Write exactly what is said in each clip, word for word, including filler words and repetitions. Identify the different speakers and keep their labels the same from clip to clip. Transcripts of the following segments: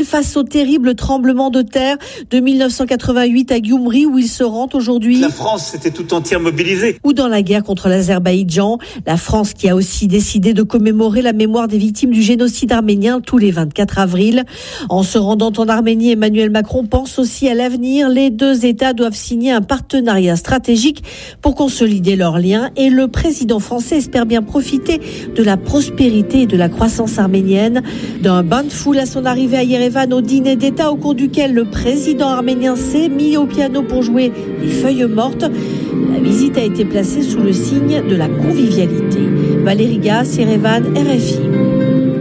Speaker 1: face au terrible tremblement de terre de dix-neuf cent quatre-vingt-huit à Gyumri où il se rend aujourd'hui.
Speaker 2: La France s'était tout entière mobilisée.
Speaker 1: Ou dans la guerre contre l'Azerbaïdjan, la France qui a aussi décidé de commémorer la mémoire des victimes du génocide arménien tous les vingt-quatre avril. En se rendant en Arménie, Emmanuel Macron pense aussi à l'avenir. Les deux États doivent signer un partenariat stratégique pour consolider leurs liens et le président français espère bien profiter de la prospérité et de la croissance arménienne. D'un bain de foule à son arrivée à Yerevan au dîner d'État au cours duquel le président arménien s'est mis au piano pour jouer les feuilles mortes. La visite a été placée sous le signe de la convivialité. Valérie Gass, Yerevan, R F I.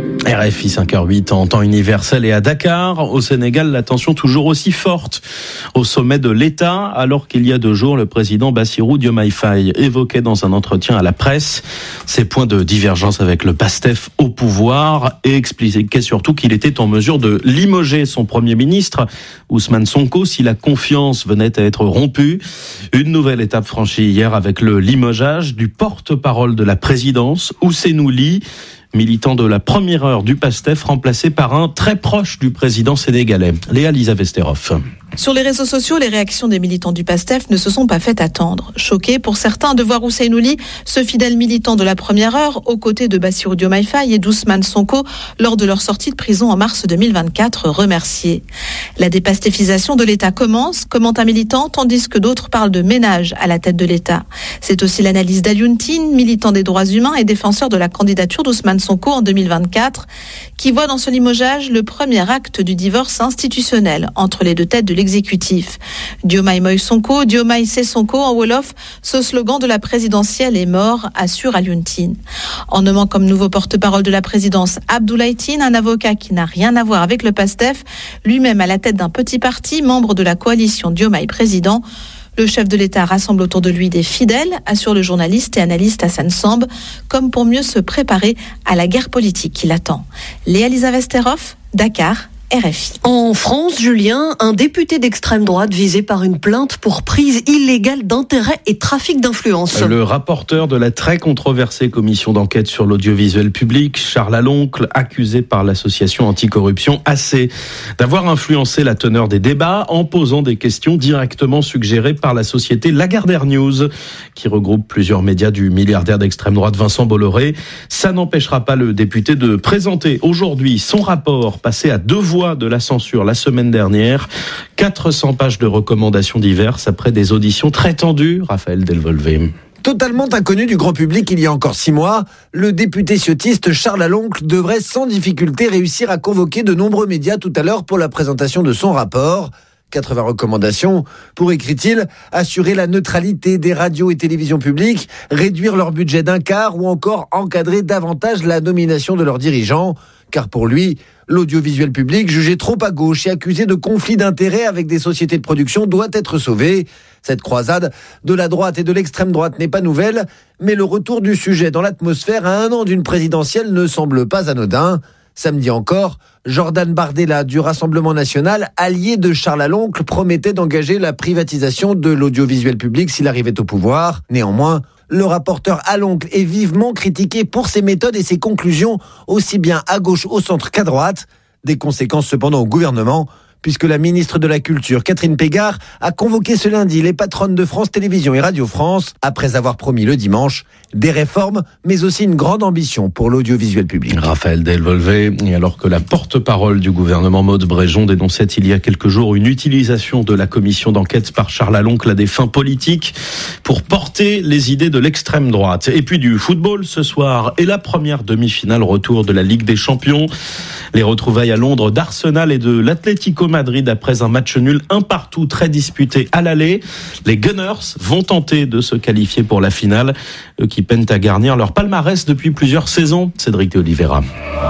Speaker 3: R F I cinq heures huit en temps universel et à Dakar, au Sénégal, la tension toujours aussi forte au sommet de l'État, alors qu'il y a deux jours, le président Bassirou Diomaye Faye évoquait dans un entretien à la presse ses points de divergence avec le PASTEF au pouvoir et expliquait surtout qu'il était en mesure de limoger son premier ministre, Ousmane Sonko, si la confiance venait à être rompue. Une nouvelle étape franchie hier avec le limogeage du porte-parole de la présidence, Ousseynou Ly, militant de la première heure du PASTEF, remplacé par un très proche du président sénégalais, Léa Lisa Vesterhoff.
Speaker 4: Sur les réseaux sociaux, les réactions des militants du PASTEF ne se sont pas faites attendre. Choqués pour certains de voir Ousseynou Ly, ce fidèle militant de la première heure, aux côtés de Bassirou Diomaye Faye et d'Ousmane Sonko lors de leur sortie de prison en mars deux mille vingt-quatre, remerciés. La dépastéfisation de l'État commence, commente un militant, tandis que d'autres parlent de ménage à la tête de l'État. C'est aussi l'analyse d'Alioune Tine, militant des droits humains et défenseur de la candidature d'Ousmane Sonko en deux mille vingt-quatre, qui voit dans ce limogeage le premier acte du divorce institutionnel entre les deux têtes de l'exécutif. Diomaye Moy Sonko, Diomaye C'est Sonko en Wolof, ce slogan de la présidentielle est mort, assure Alioune Tine. En nommant comme nouveau porte-parole de la présidence Abdoulaye Tine, un avocat qui n'a rien à voir avec le PASTEF, lui-même à la tête d'un petit parti, membre de la coalition Diomaye Président. Le chef de l'État rassemble autour de lui des fidèles, assure le journaliste et analyste Hassan Samb, comme pour mieux se préparer à la guerre politique qui l'attend. Léa Lisa Vesterhoff, Dakar, R F I.
Speaker 5: En France, Julien, un député d'extrême droite visé par une plainte pour prise illégale d'intérêt et trafic d'influence.
Speaker 3: Le rapporteur de la très controversée commission d'enquête sur l'audiovisuel public, Charles Aloncle, accusé par l'association anticorruption A C d'avoir influencé la teneur des débats en posant des questions directement suggérées par la société Lagardère News, qui regroupe plusieurs médias du milliardaire d'extrême droite Vincent Bolloré. Ça n'empêchera pas le député de présenter aujourd'hui son rapport passé à deux voix de la censure la semaine dernière. quatre cents pages de recommandations diverses après des auditions très tendues. Raphaël Delvolvé.
Speaker 6: Totalement inconnu du grand public il y a encore six mois, le député ciotiste Charles Aloncle devrait sans difficulté réussir à convoquer de nombreux médias tout à l'heure pour la présentation de son rapport. quatre-vingts recommandations pour, écrit-il, assurer la neutralité des radios et télévisions publiques, réduire leur budget d'un quart ou encore encadrer davantage la nomination de leurs dirigeants. Car pour lui, l'audiovisuel public, jugé trop à gauche et accusé de conflit d'intérêts avec des sociétés de production, doit être sauvé. Cette croisade de la droite et de l'extrême droite n'est pas nouvelle, mais le retour du sujet dans l'atmosphère à un an d'une présidentielle ne semble pas anodin. Samedi encore, Jordan Bardella du Rassemblement national, allié de Charles Aloncle, promettait d'engager la privatisation de l'audiovisuel public s'il arrivait au pouvoir. Néanmoins, le rapporteur Aloncle est vivement critiqué pour ses méthodes et ses conclusions, aussi bien à gauche, au centre qu'à droite. Des conséquences cependant au gouvernement, puisque la ministre de la Culture, Catherine Pégard, a convoqué ce lundi les patronnes de France Télévisions et Radio France, après avoir promis le dimanche des réformes, mais aussi une grande ambition pour l'audiovisuel public.
Speaker 3: Raphaël Delvolvé, et alors que la porte-parole du gouvernement, Maud Bréjon, dénonçait il y a quelques jours une utilisation de la commission d'enquête par Charles Aloncle à des fins politiques pour porter les idées de l'extrême droite. Et puis du football ce soir et la première demi-finale retour de la Ligue des Champions. Les retrouvailles à Londres d'Arsenal et de l'Atlético Madrid après un match nul un partout très disputé à l'aller. Les Gunners vont tenter de se qualifier pour la finale, eux qui peinent à garnir leur palmarès depuis plusieurs saisons. Cédric de Oliveira.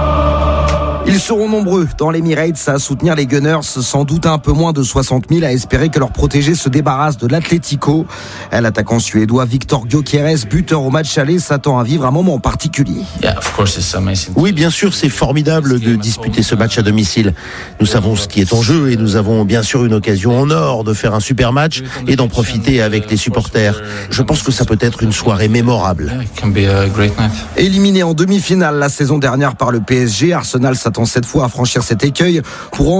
Speaker 7: Ils seront nombreux dans l'Emirates à soutenir les Gunners, sans doute un peu moins de soixante mille à espérer que leur protégé se débarrasse de l'Atlético. L'attaquant suédois Victor Gyökeres, buteur au match aller, s'attend à vivre un moment particulier.
Speaker 8: Oui, bien sûr, c'est formidable de disputer ce match à domicile. Nous savons ce qui est en jeu et nous avons bien sûr une occasion en or de faire un super match et d'en profiter avec les supporters. Je pense que ça peut être une soirée mémorable.
Speaker 7: Éliminé en demi-finale la saison dernière par le P S G, Arsenal s'attend cette fois à franchir cet écueil pour